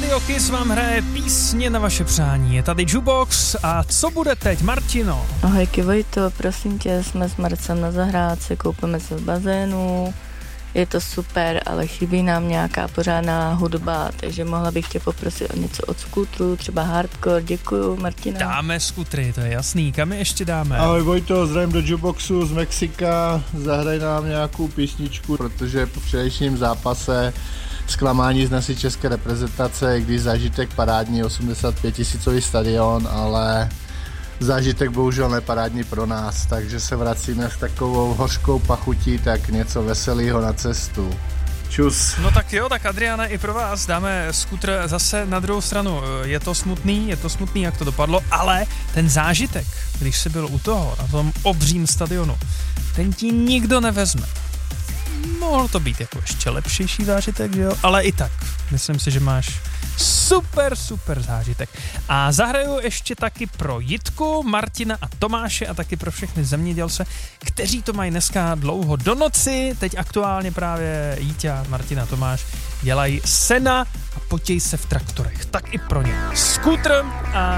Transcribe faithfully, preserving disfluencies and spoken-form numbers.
Radio Kiss vám hraje písně na vaše přání. Je tady Jukebox a co bude teď, Martino? Ahojky Vojto, prosím tě, jsme s Marcem na zahrádce, koupíme se v bazénu, je to super, ale chybí nám nějaká pořádná hudba, takže mohla bych tě poprosit o něco od skutru, třeba hardcore, děkuju Martina. Dáme skutry, to je jasný, kam je ještě dáme? Ahoj Vojto, zdravím do Jukeboxu z Mexika, zahraj nám nějakou písničku, protože po včerejším zápase zklamání z naší české reprezentace, když zážitek parádní, osmdesát pět tisícový stadion, ale zážitek bohužel neparádní pro nás, takže se vracíme s takovou hořkou pachutí, tak něco veselého na cestu. Čus. No tak jo, tak Adriane, i pro vás dáme skutr zase na druhou stranu. Je to smutný, je to smutný, jak to dopadlo, ale ten zážitek, když jsi byl u toho, na tom obřím stadionu, ten ti nikdo nevezme. Mohl to být jako ještě lepšejší zážitek, jo? Ale i tak, myslím si, že máš super, super zážitek. A zahraju ještě taky pro Jitku, Martina a Tomáše a taky pro všechny zemědělce, kteří to mají dneska dlouho do noci. Teď aktuálně právě Jítě, Martina a Tomáš dělají sena a potějí se v traktorech. Tak i pro ně. Skútr a